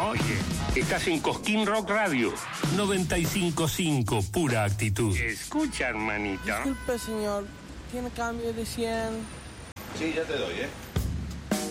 Oye, estás en Cosquín Rock Radio. 95.5, pura actitud. Escucha, hermanita. Disculpe, señor. ¿Tiene cambio de 100? Sí, ya te doy,